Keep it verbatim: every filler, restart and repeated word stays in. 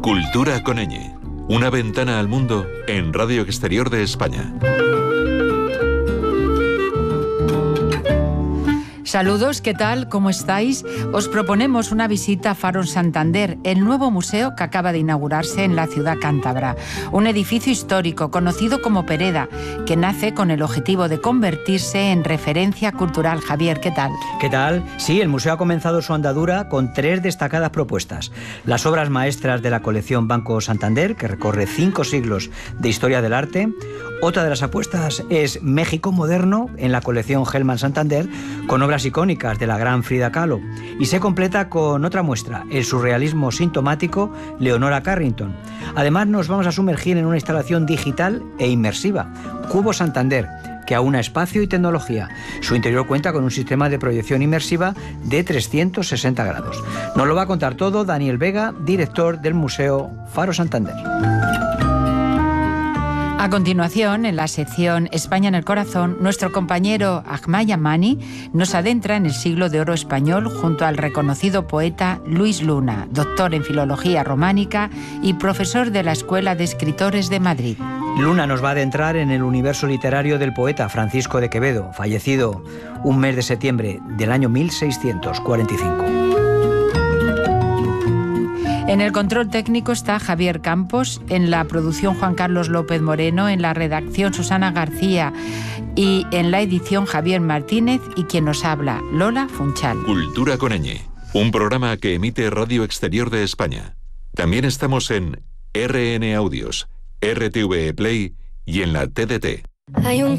Cultura con ñ. Una ventana al mundo en Radio Exterior de España. Saludos, ¿qué tal? ¿Cómo estáis? Os proponemos una visita a Faro Santander, el nuevo museo que acaba de inaugurarse en la ciudad cántabra. Un edificio histórico conocido como Pereda, que nace con el objetivo de convertirse en referencia cultural. Javier, ¿qué tal? ¿Qué tal? Sí, el museo ha comenzado su andadura con tres destacadas propuestas. Las obras maestras de la colección Banco Santander, que recorre cinco siglos de historia del arte. Otra de las apuestas es México moderno, en la colección Hellman Santander, con obras icónicas de la gran Frida Kahlo. Y se completa con otra muestra, el surrealismo sintomático Leonora Carrington. Además, nos vamos a sumergir en una instalación digital e inmersiva, Cubo Santander, que aúna espacio y tecnología. Su interior cuenta con un sistema de proyección inmersiva de trescientos sesenta grados. Nos lo va a contar todo Daniel Vega, director del Museo Faro Santander. A continuación, en la sección España en el Corazón, nuestro compañero Ahmad Yamani nos adentra en el siglo de oro español junto al reconocido poeta Luis Luna, doctor en Filología Románica y profesor de la Escuela de Escritores de Madrid. Luna nos va a adentrar en el universo literario del poeta Francisco de Quevedo, fallecido un mes de septiembre del año mil seiscientos cuarenta y cinco. En el control técnico está Javier Campos, en la producción Juan Carlos López Moreno, en la redacción Susana García y en la edición Javier Martínez y quien nos habla, Lola Funchal. Cultura con ñ, un programa que emite Radio Exterior de España. También estamos en R N Audios, R T V E Play y en la T D T. Hay un